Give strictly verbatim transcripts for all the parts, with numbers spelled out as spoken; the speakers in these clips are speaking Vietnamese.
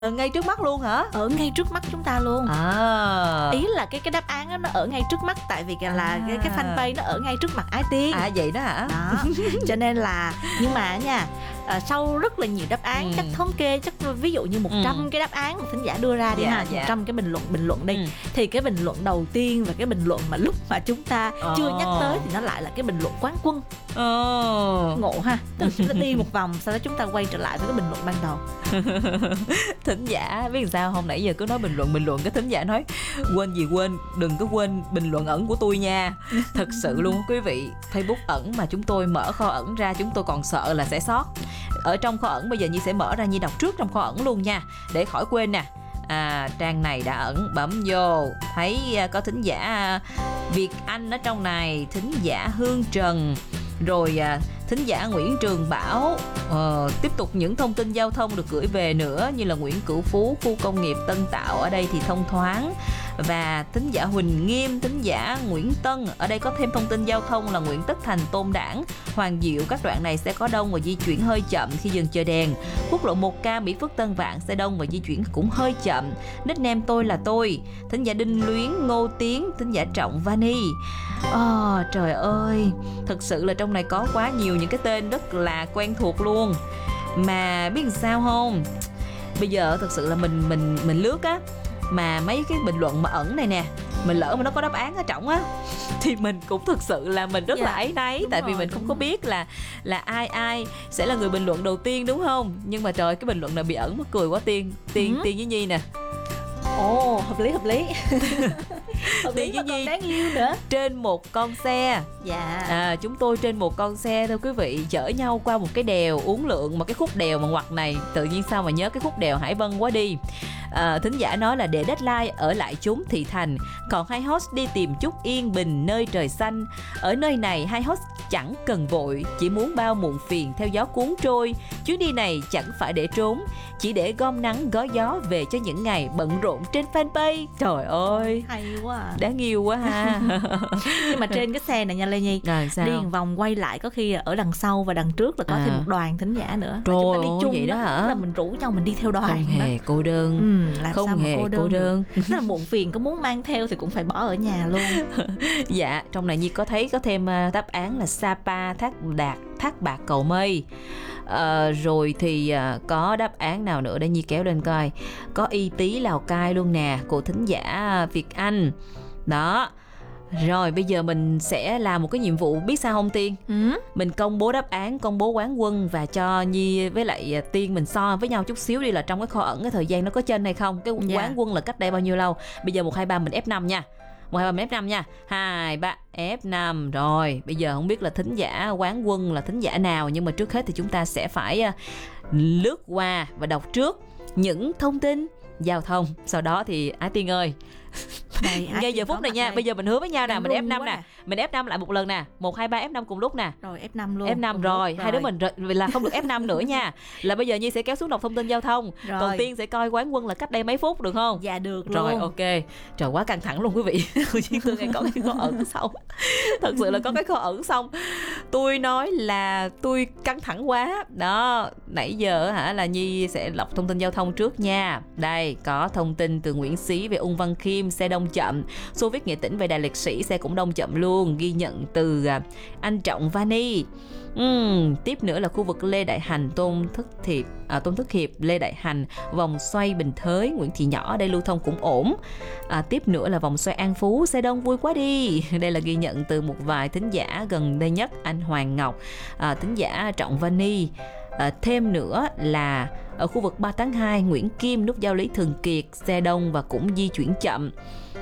Ờ, ngay trước mắt luôn hả? Ở ngay trước mắt chúng ta luôn. À. Ý là cái cái đáp án đó, nó ở ngay trước mắt. Tại vì là À. cái, cái fanpage nó ở ngay trước mặt Ái Tiên. À vậy đó hả? Đó. Cho nên là, nhưng mà nha, à, sau rất là nhiều đáp án, ừ. chắc thống kê, chắc ví dụ như một trăm ừ. cái đáp án mà thính giả đưa ra đi, dạ, ha, dạ. một trăm cái bình luận bình luận đi, ừ. thì cái bình luận đầu tiên và cái bình luận mà lúc mà chúng ta oh. chưa nhắc tới thì nó lại là cái bình luận quán quân. Oh. Ngộ ha. Tức là chúng ta đi một vòng, sau đó chúng ta quay trở lại với cái bình luận ban đầu. Thính giả biết sao không, nãy giờ cứ nói bình luận bình luận, cái thính giả nói quên gì quên, đừng có quên bình luận ẩn của tôi nha. Thật sự luôn quý vị, Facebook ẩn mà chúng tôi mở kho ẩn ra, chúng tôi còn sợ là sẽ sót. Ở trong kho ẩn bây giờ Nhi sẽ mở ra, Nhi đọc trước trong kho ẩn luôn nha, để khỏi quên nè. À, trang này đã ẩn, bấm vô thấy có thính giả Việt Anh ở trong này, thính giả Hương Trần, rồi à, thính giả Nguyễn Trường Bảo. ờ, Tiếp tục những thông tin giao thông được gửi về nữa, như là Nguyễn Cửu Phú, khu công nghiệp Tân Tạo, ở đây thì thông thoáng. Và thính giả Huỳnh Nghiêm, thính giả Nguyễn Tân, ở đây có thêm thông tin giao thông là Nguyễn Tất Thành, Tôn Đảng, Hoàng Diệu, các đoạn này sẽ có đông và di chuyển hơi chậm khi dừng chờ đèn. Quốc lộ một K Mỹ Phước Tân Vạn sẽ đông và di chuyển cũng hơi chậm. Nickname tôi là tôi, thính giả Đinh Luyến, Ngô Tiến, thính giả Trọng Vani. Oh, trời ơi, thật sự là trong này có quá nhiều những cái tên rất là quen thuộc luôn. Mà biết làm sao không, bây giờ thật sự là mình mình mình lướt á, mà mấy cái bình luận mà ẩn này nè, mình lỡ mà nó có đáp án ở trọng á, thì mình cũng thực sự là mình rất yeah, là áy náy. Tại rồi, vì mình không có biết là là ai ai sẽ là người bình luận đầu tiên, đúng không? Nhưng mà trời, cái bình luận nào bị ẩn mắc cười quá. Tiên Tiên ừ. Tiên với Nhi nè. Ồ, oh, hợp lý hợp lý. Hợp lý với Nhi đáng yêu nữa. Trên một con xe. Dạ. À, chúng tôi trên một con xe thôi quý vị, chở nhau qua một cái đèo uốn lượn, một cái khúc đèo mà ngoặt này, tự nhiên sao mà nhớ cái khúc đèo Hải Vân quá đi. À, thính giả nói là để deadline ở lại chốn thị thành, còn hai host đi tìm chút yên bình nơi trời xanh. Ở nơi này hai host chẳng cần vội, chỉ muốn bao muộn phiền theo gió cuốn trôi. Chuyến đi này chẳng phải để trốn, chỉ để gom nắng gói gió về cho những ngày bận rộn trên fanpage. Trời ơi, hay quá à. Đáng yêu quá ha. Nhưng mà trên cái xe này nha Lê Nhi, rồi, sao? đi một vòng quay lại có khi ở đằng sau và đằng trước là có à. thêm một đoàn thính giả nữa. Trời chúng ta đi chung vậy đó, đó hả? Là mình rủ nhau mình đi theo đoàn. Không hề đó. cô đơn. Ừ, làm không sao hề mà cô đơn, cô đơn. Rất là muộn phiền, có muốn mang theo thì cũng phải bỏ ở nhà luôn. Dạ, trong này Nhi có thấy có thêm đáp án là Sapa, Thác Đạt, Thác Bạc, Cầu Mây. À, rồi thì à, có đáp án nào nữa để Nhi kéo lên coi. Có Y Tý, Lào Cai luôn nè, của thính giả Việt Anh. Đó. Rồi bây giờ mình sẽ làm một cái nhiệm vụ, biết sao không Tiên? Ừ? Mình công bố đáp án, công bố quán quân, và cho Nhi với lại Tiên mình so với nhau chút xíu đi, là trong cái kho ẩn cái thời gian nó có chênh hay không. Cái yeah. quán quân là cách đây bao nhiêu lâu. Bây giờ một hai ba mình ép năm nha. một hai ba mình ép năm nha. hai ba ép năm. Rồi bây giờ không biết là thính giả quán quân là thính giả nào, nhưng mà trước hết thì chúng ta sẽ phải lướt qua và đọc trước những thông tin giao thông. Sau đó thì Ái Tiên ơi, đây, ngay giờ phút này nha, đây. Bây giờ mình hứa với nhau nè, mình ép năm nè, à. mình ép năm lại một lần nè, một hai ba ép năm cùng lúc nè. Rồi ép năm luôn. ép năm rồi, rồi, hai đứa mình rồi, là không được ép năm nữa nha. Là bây giờ Nhi sẽ kéo xuống đọc thông tin giao thông, rồi. Còn Tiên sẽ coi quán quân là cách đây mấy phút, được không? Dạ được luôn. Rồi ok. Trời, quá căng thẳng luôn quý vị. Tôi nghe có cái kho ẩn xong. Thật sự là có cái kho ẩn xong, tôi nói là tôi căng thẳng quá. Đó, nãy giờ hả là Nhi sẽ lọc thông tin giao thông trước nha. Đây, có thông tin từ Nguyễn Xí về Ung Văn Khiêm, xe đông chậm. Xô Viết Nghệ Tĩnh về Đài Liệt Sĩ, xe cũng đông chậm luôn. Ghi nhận từ anh Trọng Vani. uhm, Tiếp nữa là khu vực Lê Đại Hành, Tôn Thức Thiệp, à, Tôn Thức Hiệp, Lê Đại Hành, vòng xoay Bình Thới, Nguyễn Thị Nhỏ, đây lưu thông cũng ổn. à, Tiếp nữa là vòng xoay An Phú, xe đông vui quá đi. Đây là ghi nhận từ một vài thính giả gần đây nhất, anh Hoàng Ngọc, à, thính giả Trọng Vani. À, thêm nữa là ở khu vực ba tháng hai, Nguyễn Kim, nút giao Lý Thường Kiệt, xe đông và cũng di chuyển chậm.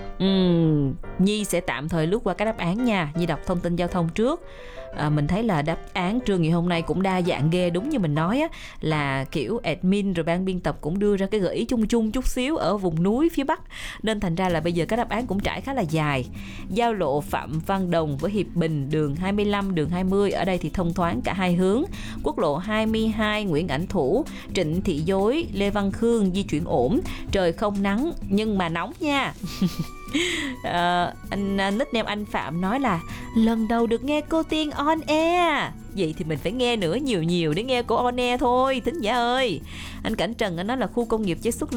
uhm, Nhi sẽ tạm thời lướt qua các đáp án nha. Nhi đọc thông tin giao thông trước. à, Mình thấy là đáp án trưa ngày hôm nay cũng đa dạng ghê. Đúng như mình nói á, là kiểu admin rồi ban biên tập cũng đưa ra cái gợi ý chung chung chút xíu ở vùng núi phía Bắc, nên thành ra là bây giờ các đáp án cũng trải khá là dài. Giao lộ Phạm Văn Đồng với Hiệp Bình, đường hai mươi lăm, đường hai mươi, ở đây thì thông thoáng cả hai hướng. Quốc lộ hai mươi hai, Nguyễn Ảnh Thủ, Trịnh Thị Dối, Lê Văn Khương di chuyển ổn. Trời không nắng nhưng mà nóng nha. à, anh nickname anh Phạm nói là lần đầu được nghe cô Tiên on air. Vậy thì mình phải nghe nữa, nhiều nhiều để nghe của on air thôi thính giả ơi. Anh Cảnh Trần anh nói là khu công nghiệp chế xuất